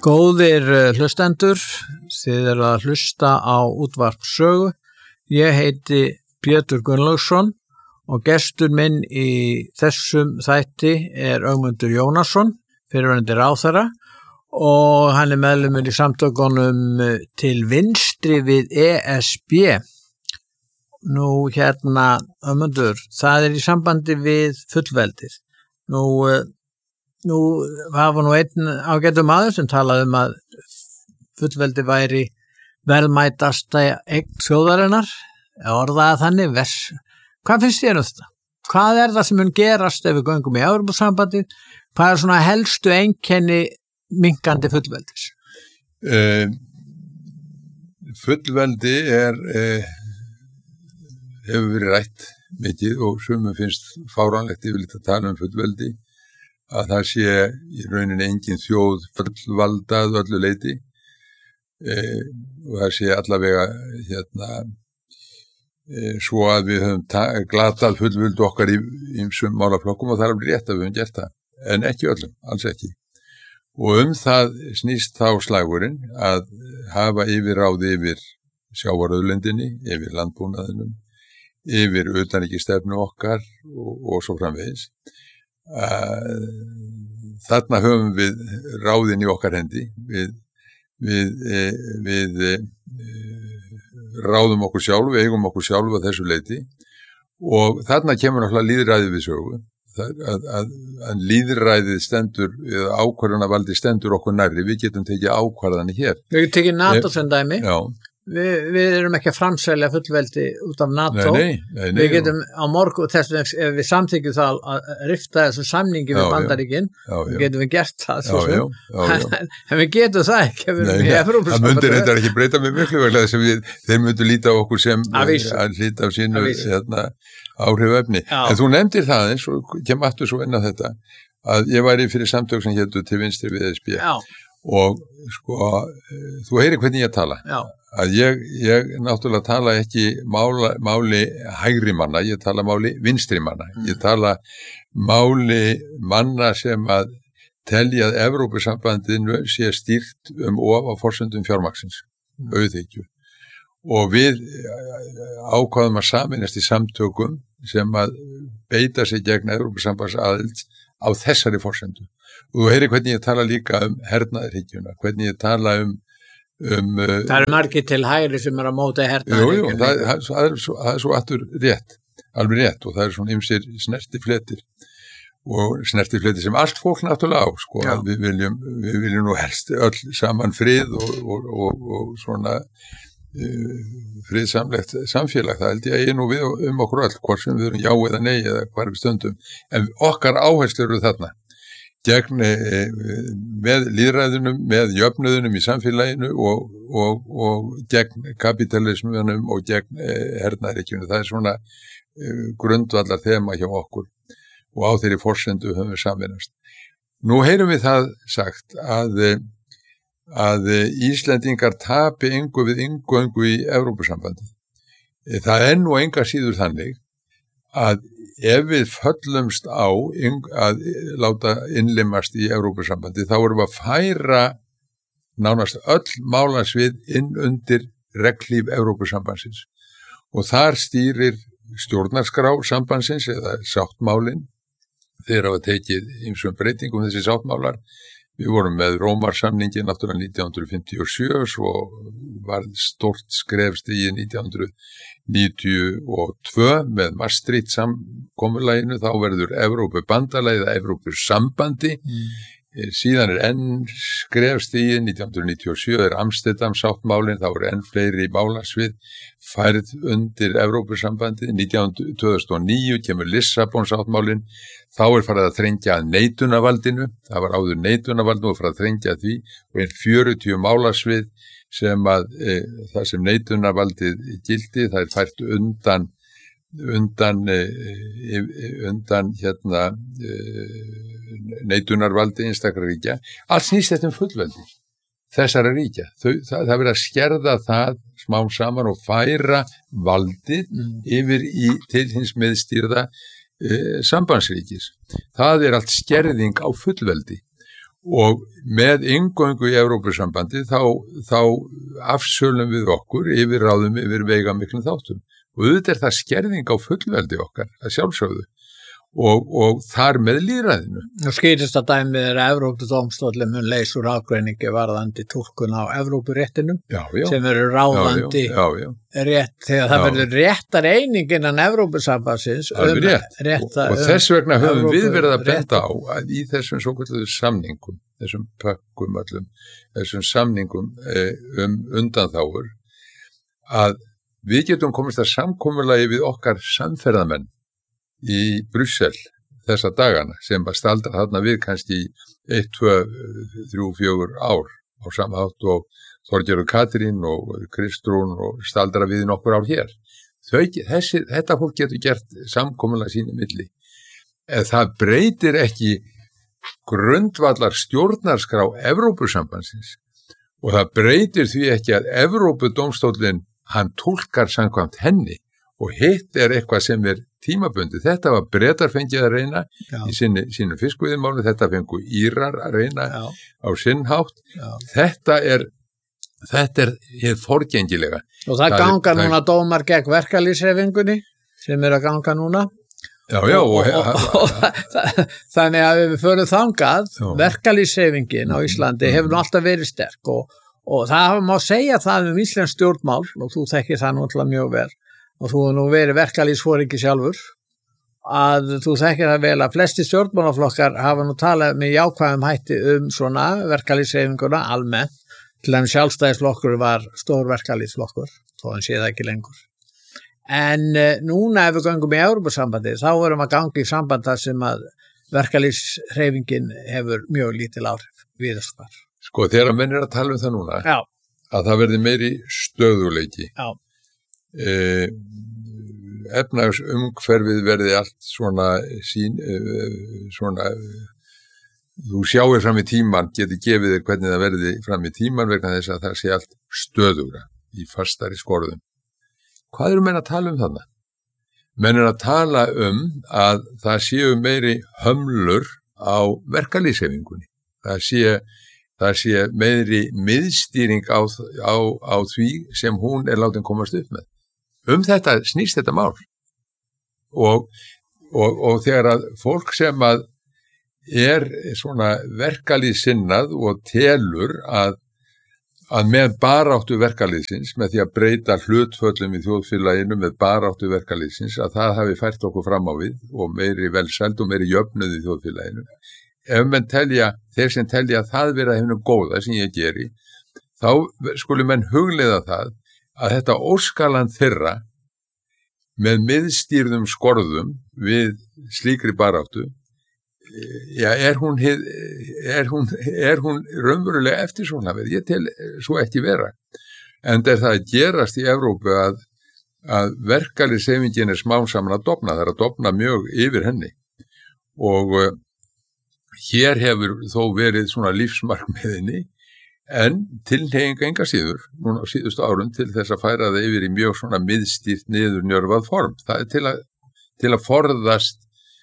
Góðir hlustendur, þið eru að hlusta á útvarp Sögu. Ég heiti Pétur Gunnlaugsson og gestur minn í þessum þætti er Ögmundur Jónasson, fyrrverandi ráðherra, og hann er meðlimur í samtökunum til vinstri við ESB. Nú Ögmundur, það er í sambandi við fullveldið. Nú hafa einn ágætur maður sem talaði að fullveldi væri verðmætasta eign þjóðarinnar, orðaði þannig vers. Hvað finnst þér þetta? Hvað er það sem mun gerast ef við göngum í Evrópusambandið? Hvað er svona helstu einkenni minkandi fullveldis? Fullveldi hefur verið rætt mikið og sumum finnst fáránlegt yfirleitt að tala fullveldi, að það sé í rauninni engin þjóð fullvaldað öllu leyti og það sé allavega svo að við höfum glatað fullvöld okkar í ýmsum málaflokkum og það er alveg rétt að við höfum gert það, en ekki öllum, alls ekki. Og það snýst þá slagurinn að hafa yfirráð yfir sjávarauðlindinni, yfir landbúnaðinum, yfir utanríkisstefnu okkar og svo framvegis. Þarna höfum við ráðin í okkar hendi, við ráðum okkur sjálf, við eigum okkur sjálf að þessu leyti og þarna kemur náttúrulega lýðræðið við sögu, að lýðræðið stendur, eða ákvarðanavaldi stendur okkur nærri, við getum tekið ákvarðanir hér. Við getum tekið NATO sem dæmi. Já. Við erum ekki að framselja fullveldi út af NATO. Nei, við getum á morgun, þess ef við samþykjum það að rifta þessu samningi við Bandaríkin, getum við gert það. En við getum það ekki. Það myndir þetta ekki breyta með miklu veglega þess að þeir myndu líta á okkur sem að líta af sínu áhrifefni. En þú nefndir það eins og kem aftur svo inn á þetta, að ég væri fyrir samtök sem hétu til vinstri við ESB. Og sko, þú heyrir hvernig ég tala. Að ég náttúrulega tala ekki máli hægri manna, ég tala máli vinstri manna. Ég tala máli manna sem að telja að Evrópusambandinu sé stýrt of á forsendum fjármagnsins, auðhyggju. Og við ákváðum að sameinast í samtökum sem að beita sig gegn Evrópusambandsaðild á þessari forsendu. Og þú heyrir hvernig ég tala líka hernaðarhyggjuna, hvernig ég tala það eru margir til hægri sem að móta hernaðarhyggjuna. Jú, það er svo aftur rétt, alveg rétt, og það er svona ýmsir snertifletir og snertifletir sem allt fólk náttúrulega á, sko, að við viljum nú helst öll saman frið og svona friðsamlegt samfélag, það held ég nú við okkur öll, hvort sem við erum já eða nei eða hvar við stöndum, en okkar áherslur eru þarna gegn með lýðræðunum, með jöfnuðunum í samfélaginu og gegn kapitalismunum og gegn hernaðarhyggjunni. Það er svona grundvallar þema hjá okkur og á þeirri forsendu höfum við sameinast. Nú heyrum við það sagt að Íslendingar tapi engu við inngöngu í Evrópusambandið. Það er nú enga síður þannig að ef við föllumst á að láta innlimast í Evrópusambandi, þá erum við að færa nánast öll málasvið inn undir reglíf Evrópusambandsins. Og þar stýrir stjórnarskrá sambandsins eða sáttmálin. Þeir hafa tekið ýmsum breytingum þessi sáttmálar. Við vorum með Rómarsamningin náttúrulega 1957, svo var stórt skrefstigið 1992 með Maastricht samkomulaginu, þá verður Evrópubandalagið eða Evrópusambandi. Síðan enn skrefstigið 1997 Amsterdam sáttmálin, þá enn fleiri málasvið færð undir Evrópusambandi. 2009 kemur Lissabon sáttmálin, þá farið að þrengja að neitunarvaldinu, það var áður neitunarvald, nú farið að þrengja að því og einn 40 málasvið sem að það sem neitunarvaldið gildi, það fært undan neitunarvaldi einstakra ríkja. Allt snýst þetta fullveldi þessara ríkja. Það verið að skerða það smám saman og færa valdið yfir til hins meðstýrða sambandsríkis. Það er allt skerðing á fullveldi og með inngöngu í Evrópusambandi þá afsölum við okkur yfirráðum yfir veigamiklum þáttum og auðvitað það skerðing á fullveldi okkar að sjálfsögðu og þar með lýðræðinu. Og skýrista dæmið að Evrópudómstóllinn mun leysa úr ágreiningi varðandi túlkun á Evrópuréttinum sem eru ráðandi rétt þegar það verður réttar eining innan Evrópusambandsins og þess vegna höfum við verið að benda á að í þessum svokölluðu samningum, þessum pökkum öllum, þessum samningum undanþágur að við getum komist að samkomulagi við okkar samferðamenn í Brussel þessa dagana sem að staldra þarna við kannski 1, 2, 3, 4 ár á samhátt og Þorgerður Katrín og Kristrún og staldra við nokkur ár hér. Þetta fólk getur gert samkomulag sín í milli. En það breytir ekki grundvallar stjórnarskrá Evrópusambandsins og það breytir því ekki að Evrópudómstóllinn hann túlkar samkvæmt henni og hitt eitthvað sem tímabundi. Þetta var Bretar fengið að reyna í sínu fiskveiðimáli, þetta fengu Írar að reyna á sinn hátt. Þetta er hið forgengilega. Og það ganga núna dómar gegn verkalýðshreyfingunni sem að ganga núna. Þannig að við förum þangað, verkalýðshreyfingin á Íslandi hefur nú alltaf verið sterk og það má segja það íslensk stjórnmál og þú þekkir það náttúrulega mjög vel. Og þú nú verið verkalýðsforingi sjálfur, að þú þekkir það vel að flesti stjórnmálaflokkar hafa nú talað með jákvæðum hætti svona verkalýðshreyfinguna almennt, til að sjálfstæðisflokkur var stór verkalýðsflokkur, þó hann sé það ekki lengur. En núna ef við göngum í Evrópusambandi, þá erum að ganga í samband þar sem að verkalýðshreyfingin hefur mjög lítil áhrif víðast hvar. Sko, þegar menn að tala það núna, að það verði meiri stöðuleiki. Efnahagsumhverfið verði allt svona þú sjáir fram í tíman, getur gefið þér hvernig það verði fram í tíman vegna þess að það sé allt stöðugra í fastari skorðum. Hvað eru menn að tala þarna? Menn að tala að það séu meiri hömlur á verkalýðshreyfingunni. Það sé meiri miðstýring á því sem hún látin komast upp með. Þetta snýst þetta mál og þegar að fólk sem að svona verkalýðssinnað og telur að með baráttu verkalýðsins, með því að breyta hlutföllum í þjóðfélaginu með baráttu verkalýðsins, að það hafi fært okkur fram á við og meiri velsæld og meiri jöfnuð í þjóðfélaginu. Ef menn þeir sem telja að það vera hefnum góða sem ég geri, þá skulu menn hugleiða það að þetta óskaland þeirra með miðstýrðum skorðum við slíkri baráttu, er hún raunverulega eftirsóknarverð? Ég tel svo ekki vera. En það að gerast í Evrópu að verkalýðshreyfingin smám saman að dofna, það að dofna mjög yfir henni og hér hefur þó verið svona lífsmarkmiðinni en tilhneiging enga síður, núna á síðustu árum til þess að færa það yfir í mjög svona miðstýrt niður njörvað form. Það er til að forðast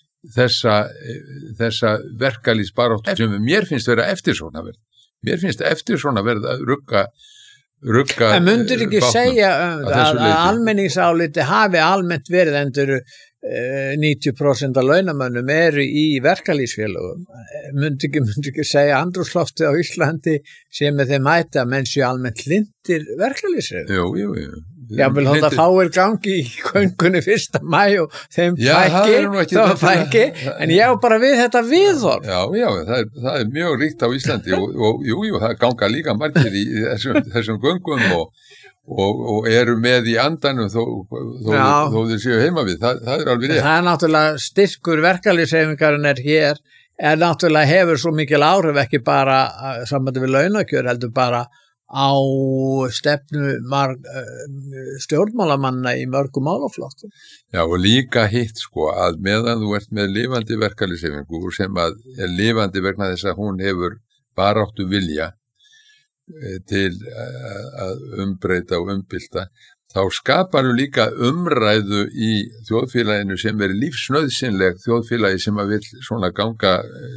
þessa verkalýðsbaráttu sem mér finnst vera eftirsóknarverð. Mér finnst eftirsóknarverð að rugga En mundur ekki segja að almenningsáliti hafi almennt verið endur 90% af launamönnum eru í verkalýðsfélögum. Mundur ekki segja andrúmsloftið á Íslandi sem með þeim hætti að menn séu almennt hlindir verkalýðsfélögum? Jú. Já, vil hóta fáir gangi í köngunni 1. maí og þeim fækki, en ég var bara við þetta viðhorf. Já, það er mjög ríkt á Íslandi og það ganga líka margir í þessum göngum og eru með í andanum þó þeir séu heima við, það er alveg rétt. Það er náttúrulega styrkur verkalýðshreyfingarinnar hér, náttúrulega hefur svo mikil áhrif ekki bara sambandi við launakjör, heldur bara á stefnu stjórnmálamanna í mörgum málaflokkum. Já, og líka hitt að meðan þú ert með lifandi verkalýðshreyfingu sem að er lifandi vegna þess að hún hefur baráttu vilja til að umbreyta og umbylta, þá skapar líka umræðu í þjóðfélaginu sem lífsnauðsynleg þjóðfélagi sem að vill svona ganga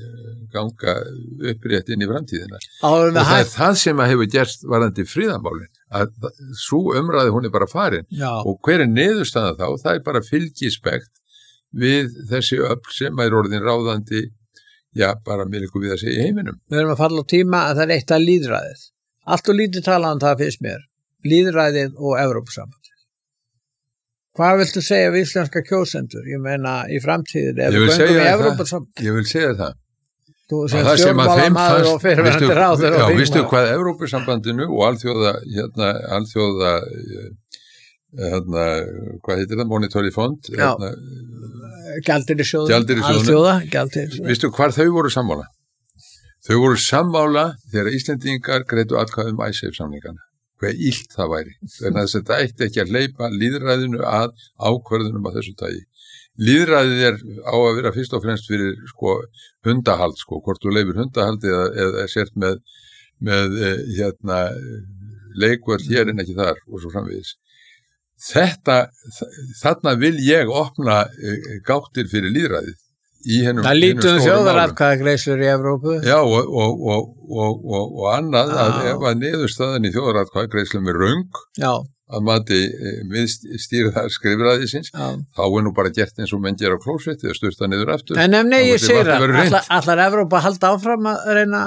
upprétt inn í framtíðina. Og það það sem að hefur gerst varðandi friðarmálin, að sú umræðu hún bara farin. Já. Og hver niðurstaðan þá? Það bara fylgispekt við þessi öfl sem orðin ráðandi, já, bara með ykkur við að segja í heiminum. Við erum að falla á tíma að það eitt að lýðræðið. Allt og lítið talað það finnst mér. Lýðræðið og Evrópusambandið. Hvað viltu segja við íslenska kjósendur? Ég meina í framtíðin ef við göngum í Evrópusambandið. Ég vil segja það. Þú sem stjórnmálamaður og fyrirverandi ráðherra og þingmaður. Vistu hvað Evrópusambandinu og alþjóða hvað heitir það? Monetary Fund? Gjaldeyrisjóðurinn. Vistu hvar þau voru sammála? Þau voru sammála þegar Íslendingar greiddu atkvæði ICEF-samningana. Hvað illt það væri. Þannig að þetta ætti ekki að hleypa lýðræðinu að ákvörðunum af þessu tagi. Lýðræðið á að vera fyrst og fremst fyrir hundahald, hvort þú leifir hundahald eða sért með leikvöld hér en ekki þar og svo framvegis. Þarna vil ég opna gáttir fyrir lýðræðið í hennum það lítum þjóðaratkvæðagreiðslur í Evrópu. Já, og annað ef að niðurstaðan í þjóðaratkvæðagreiðslum röng, já, að mati stýrðar skrifræðisins, þá nú bara gert eins og menn gera á klósetti og sturta niður aftur. En ég segir allar Evrópa halda áfram að reyna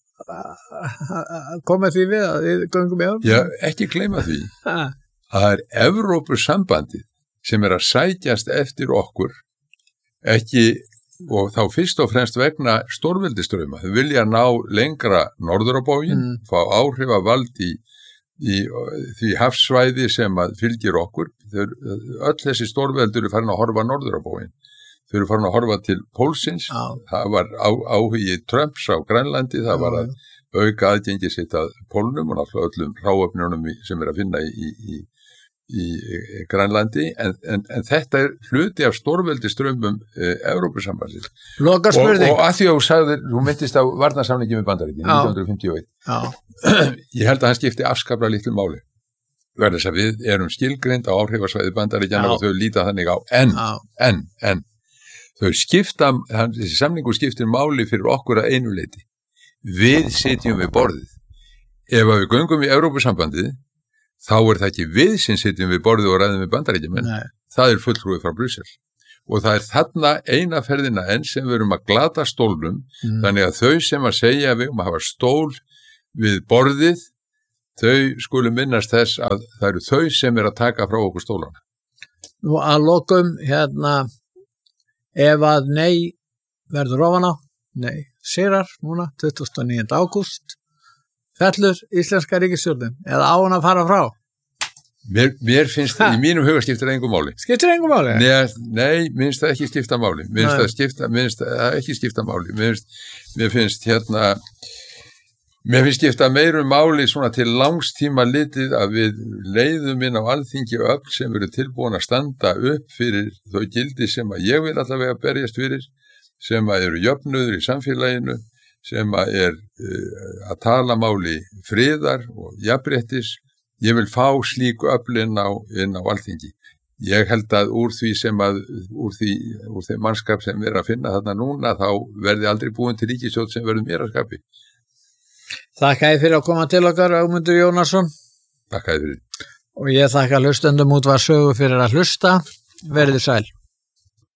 að koma því við að við göngum í Evrópu? Já, ekki gleyma því. Það Evrópusambandið sem að sækjast eftir okkur, ekki, og þá fyrst og fremst vegna stórveldistrauma. Þau vilja ná lengra norður á bóginn, fá áhrif að vald í því hafsvæði sem að fylgir okkur. Öll þessi stórveldur farin að horfa norður á bóginn. Þau farin að horfa til pólsins. Það var áhugi Trumps á Grænlandi, það var að auka aðgengi sitt að pólnum og náttúrulega öllum hráöfnunum sem að finna í Grænlandi, en þetta hluti af stórveldistraumum Evrópusambandsins. Loka spurning. Og að því að þú myndist á varnarsamningi með Bandaríkin 1951. Ég held að hann skipti afskaplega litlu máli. Verður þess að við erum skilgreind á áhrifasvæði Bandaríkjanna og þau líta þannig á. En þau skipta, þessi samningur skiptir máli fyrir okkur að einu leyti. Við sitjum við borðið. Ef við göngum í Evrópusambandið, þá það ekki við sem sitjum við borðið og ræðum við Bandaríkjamenn. Það fulltrúið frá Brussel. Og það þarna eina ferðina enn sem við erum að glata stólnum, þannig að þau sem að segja við að hafa stól við borðið, þau skulu minnast þess að það eru þau sem að taka frá okkur stólana. Nú að lokum ef að nei verður ofan á, sigrar núna 29. ágúst, fellur íslenska ríkisstjórnin eða á hann að fara frá? Mér finnst í mínum huga skiptir engu máli. Skiptir engu máli? Nei, minnst það ekki skipta máli. Minnst það ekki skipta máli. Mér finnst skipta meiru máli svona til langstíma litið að við leiðum inn á alþingi öfl sem eru tilbúin að standa upp fyrir þau gildi sem að ég vil allavega berjast fyrir, sem að eru jöfnuður í samfélaginu, sem að að tala máli friðar og jafnréttis. Ég vil fá slík öfl inn á alþingi. Ég held að úr þeim mannskap sem við að finna þarna núna, þá verði aldrei búin til ríkisstjórn sem verður mér að skapi. Þakka þér fyrir að koma til okkar, Ögmundur Jónasson. Þakka þér fyrir. Og ég þakka hlustendum Útvarp Sögu fyrir að hlusta. Verið sæl.